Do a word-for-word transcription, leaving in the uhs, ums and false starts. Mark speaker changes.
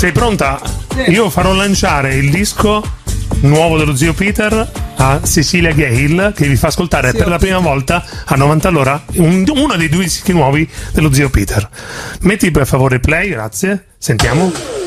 Speaker 1: Sei pronta? Io farò lanciare il disco nuovo dello zio Peter a Cecilia Gale, che vi fa ascoltare per la prima volta a novanta all'ora un, uno dei due dischi nuovi dello zio Peter. Metti per favore play, grazie. Sentiamo.